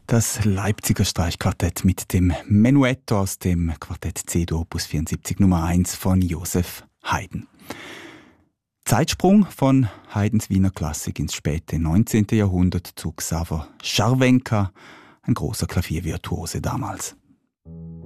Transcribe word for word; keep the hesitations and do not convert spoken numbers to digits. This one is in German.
Das Leipziger Streichquartett mit dem Menuetto aus dem Quartett C-Dur Opus vierundsiebzig Nummer eins von Joseph Haydn. Zeitsprung von Haydns Wiener Klassik ins späte neunzehnte. Jahrhundert zu Xaver Scharwenka, ein großer Klaviervirtuose damals.